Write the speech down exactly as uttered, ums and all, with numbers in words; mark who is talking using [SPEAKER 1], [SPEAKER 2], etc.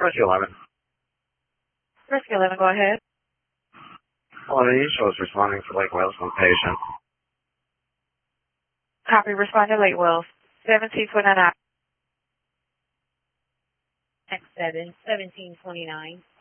[SPEAKER 1] Rescue eleven.
[SPEAKER 2] Rescue eleven, go ahead.
[SPEAKER 1] Hello, the East Shore is responding to Lake Wellston patient.
[SPEAKER 2] Copy, respond to Lake Wells. seventeen twenty-nine.
[SPEAKER 3] X seven, seventeen twenty-nine.